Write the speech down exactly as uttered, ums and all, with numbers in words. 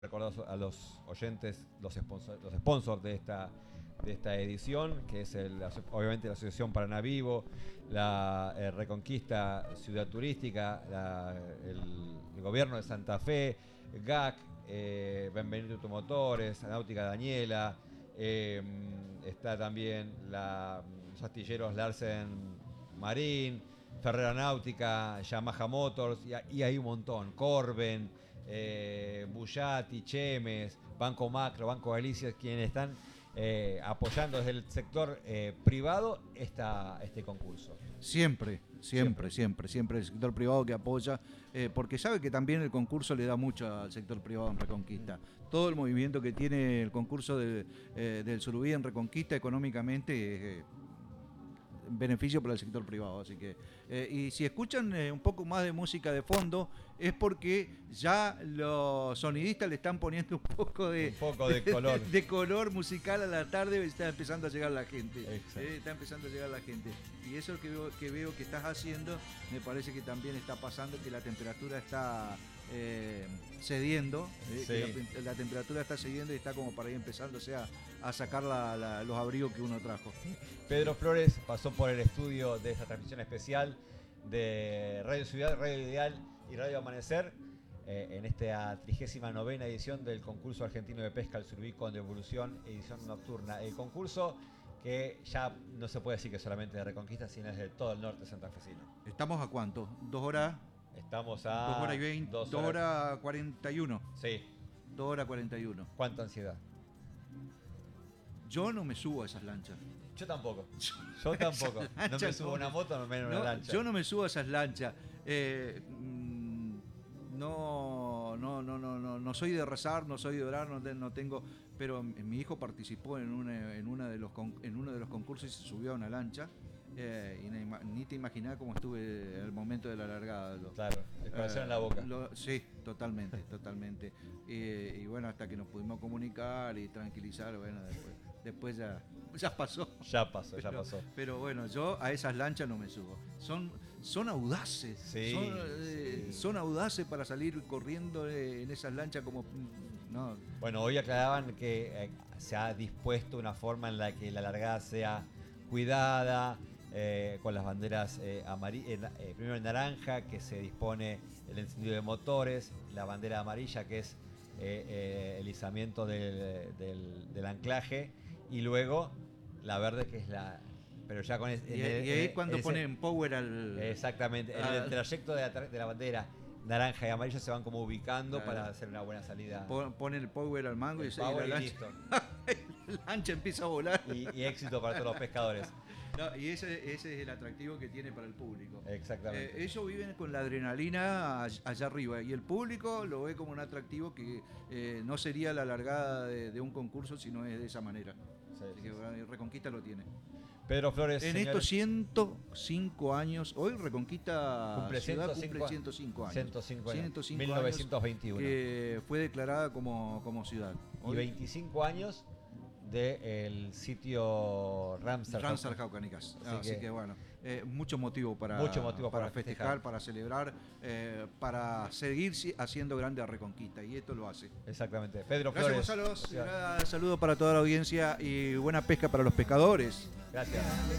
Recordar a los oyentes los sponsors, los sponsors de esta de esta edición, que es el, obviamente la Asociación Paraná Vivo, la eh, Reconquista Ciudad Turística, la, el, el Gobierno de Santa Fe, G A C, eh, Benvenuto Automotores, Náutica Daniela, eh, está también la, los astilleros Larsen Marín, Ferrera Náutica, Yamaha Motors, y, y hay un montón, Corben, eh, Bullati, Chemes, Banco Macro, Banco Galicia, quienes están eh, apoyando desde el sector eh, privado esta, este concurso. Siempre, siempre, siempre, siempre, siempre el sector privado que apoya, eh, porque sabe que también el concurso le da mucho al sector privado en Reconquista. Todo el movimiento que tiene el concurso de, eh, del Surubí en Reconquista económicamente eh, beneficio para el sector privado, así que eh, y si escuchan eh, un poco más de música de fondo es porque ya los sonidistas le están poniendo un poco de un poco de color de, de color musical a la tarde, está empezando a llegar la gente, eh, está empezando a llegar la gente y eso que veo, que veo que estás haciendo me parece que también está pasando, que la temperatura está eh, cediendo, eh, sí. que la, la temperatura está cediendo y está como para ir empezándose a, a sacar la, la, los abrigos que uno trajo. Pedro Flores pasó por el estudio de esta transmisión especial de Radio Ciudad, Radio Ideal y Radio Amanecer eh, en esta trigésima novena edición del concurso argentino de pesca al surubí con devolución, edición nocturna. El concurso que ya no se puede decir que solamente de Reconquista, sino es de todo el norte santafesino. ¿Estamos a cuánto? ¿Dos horas? Estamos a... Dos horas y veinte, dos horas, horas cuarenta y uno. Sí. Dos horas cuarenta y uno. ¿Cuánta ansiedad? Yo no me subo a esas lanchas. Yo tampoco. Yo tampoco. No me subo a una moto, no me subo a una lancha. Yo no me subo a esas lanchas. Eh, no, no, no, no, no, no soy de rezar, no soy de orar, no, no tengo. Pero mi hijo participó en, una, en, una de los, en uno de los concursos y se subió a una lancha. Eh, y ni, ni te imaginás cómo estuve en el momento de la largada. Lo, claro, el corazón eh, en la boca. Lo, sí, totalmente, totalmente. Eh, y bueno, hasta que nos pudimos comunicar y tranquilizar, bueno, después, después ya, ya pasó. Ya pasó, pero, ya pasó. Pero bueno, yo a esas lanchas no me subo. Son, son audaces. Sí, son, eh, sí. son audaces para salir corriendo en esas lanchas como... No. Bueno, hoy aclaraban que eh, se ha dispuesto una forma en la que la largada sea cuidada, Eh, con las banderas eh, amarillas, eh, primero en naranja, que se dispone el encendido de motores, la bandera amarilla, que es eh, eh, el izamiento del, del, del anclaje, y luego la verde, que es la... Pero ya con es, y, el, y ahí eh, cuando ese, ponen power al... Exactamente, al, en el trayecto de la, de la bandera naranja y amarilla se van como ubicando, claro, para hacer una buena salida. Ponen el power al mango el y, power y, la y listo. La lancha empieza a volar. Y, y éxito para todos los pescadores. No, y ese, ese es el atractivo que tiene para el público. Exactamente. Eh, ellos viven con la adrenalina allá arriba y el público lo ve como un atractivo que eh, no sería la largada de, de un concurso si no es de esa manera. Sí, Así sí, que sí. Reconquista lo tiene. Pedro Flores. En señores, estos ciento cinco años, hoy Reconquista cumple Ciudad ciento cinco, cumple ciento cinco años. ciento cinco años. ciento cinco mil novecientos veintiuno. Años que fue declarada como, como ciudad. Hoy, y veinticinco años del sitio Ramsar Ramsar Jaucanicas. Así, Así que, que bueno, eh, mucho motivo para, mucho motivo para, para festejar, festejar, para celebrar, eh, para seguir haciendo grande a Reconquista. Y esto lo hace. Exactamente. Pedro Gracias, Flores. Gonzalo. Saludos para toda la audiencia y buena pesca para los pescadores. Gracias.